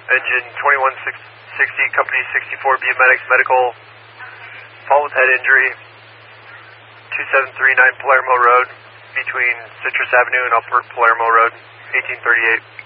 engine 2160, company 64 BMX medical, fall with head injury, 2739 Palermo Road, between Citrus Avenue and Upper Palermo Road, 1838.